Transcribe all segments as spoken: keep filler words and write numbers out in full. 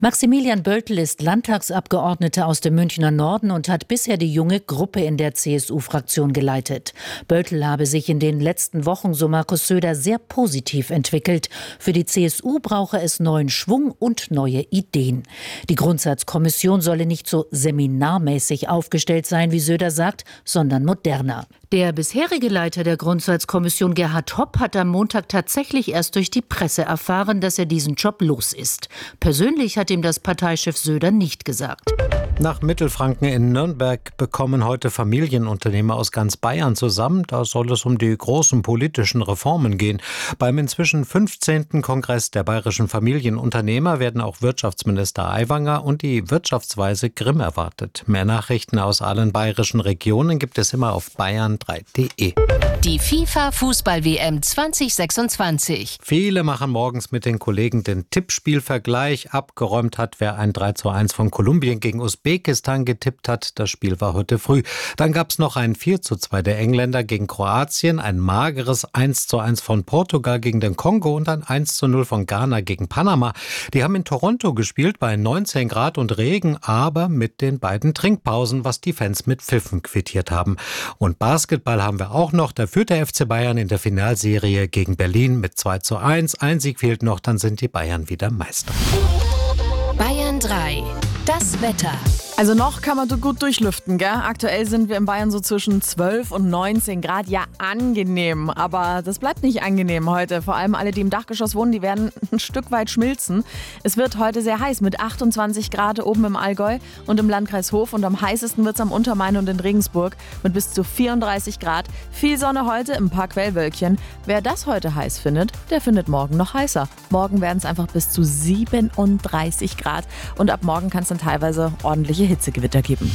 Maximilian Böltl ist Landtagsabgeordneter aus dem Münchner Norden und hat bisher die junge Gruppe in der C S U-Fraktion geleitet. Böltl habe sich in den letzten Wochen, so Markus Söder, sehr positiv entwickelt. Für die C S U brauche es neuen Schwung und neue Ideen. Die Grundsatzkommission solle nicht so seminarmäßig aufgestellt sein, wie Söder sagt, sondern moderner. Der bisherige Leiter der Grundsatzkommission, Gerhard Hopp, hat am Montag tatsächlich erst durch die Presse erfahren, dass er diesen Job los ist. Persönlich hat ihm das Parteichef Söder nicht gesagt. Nach Mittelfranken in Nürnberg bekommen heute Familienunternehmer aus ganz Bayern zusammen. Da soll es um die großen politischen Reformen gehen. Beim inzwischen fünfzehnten Kongress der bayerischen Familienunternehmer werden auch Wirtschaftsminister Aiwanger und die Wirtschaftsweise Grimm erwartet. Mehr Nachrichten aus allen bayerischen Regionen gibt es immer auf bayern drei punkt de. Die FIFA-Fußball-W M zwanzig sechsundzwanzig. Viele machen morgens mit den Kollegen den Tippspielvergleich. Abgeräumt hat, wer ein drei zu eins von Kolumbien gegen Usbekistan getippt hat. Das Spiel war heute früh. Dann gab es noch ein vier zu zwei der Engländer gegen Kroatien, ein mageres eins zu eins von Portugal gegen den Kongo und ein eins zu null von Ghana gegen Panama. Die haben in Toronto gespielt bei neunzehn Grad und Regen, aber mit den beiden Trinkpausen, was die Fans mit Pfiffen quittiert haben. Und Basketball haben wir auch noch. Da führt der F C Bayern in der Finalserie gegen Berlin mit zwei zu eins. Ein Sieg fehlt noch, dann sind die Bayern wieder Meister. Bayern drei. Das Wetter. Also noch kann man gut durchlüften, gell? Aktuell sind wir in Bayern so zwischen zwölf und neunzehn Grad. Ja, angenehm. Aber das bleibt nicht angenehm heute. Vor allem alle, die im Dachgeschoss wohnen, die werden ein Stück weit schmilzen. Es wird heute sehr heiß mit achtundzwanzig Grad oben im Allgäu und im Landkreis Hof. Und am heißesten wird es am Untermain und in Regensburg mit bis zu vierunddreißig Grad. Viel Sonne heute, ein paar Quellwölkchen. Wer das heute heiß findet, der findet morgen noch heißer. Morgen werden es einfach bis zu siebenunddreißig Grad. Und ab morgen kann es dann teilweise ordentliche Hitzegewitter geben.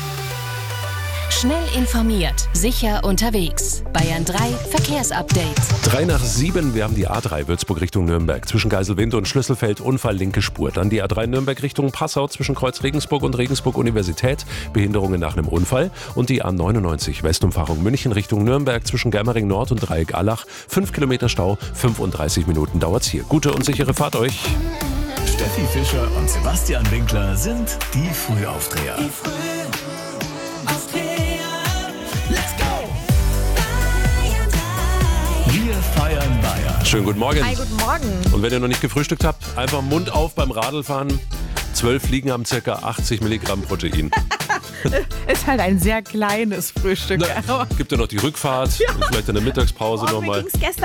Schnell informiert, sicher unterwegs. Bayern drei Verkehrsupdate. Drei nach sieben, wir haben die A drei Würzburg Richtung Nürnberg. Zwischen Geiselwind und Schlüsselfeld Unfall, linke Spur. Dann die A drei Nürnberg Richtung Passau zwischen Kreuz Regensburg und Regensburg Universität. Behinderungen nach einem Unfall. Und die A neunundneunzig Westumfahrung München Richtung Nürnberg zwischen Germering Nord und Dreieck Allach. Fünf Kilometer Stau, fünfunddreißig Minuten dauert's hier. Gute und sichere Fahrt euch. Steffi Fischer und Sebastian Winkler sind die Frühaufdreher. Die Frühaufdreher. Let's go! Bayern drei. Wir feiern Bayern. Schönen guten Morgen. Hi, guten Morgen. Und wenn ihr noch nicht gefrühstückt habt, einfach Mund auf beim Radlfahren. Zwölf Fliegen haben ca. achtzig Milligramm Protein. Ist halt ein sehr kleines Frühstück. Na, gibt ja noch die Rückfahrt Ja. und vielleicht eine Mittagspause Oh, mir nochmal. ging's gestern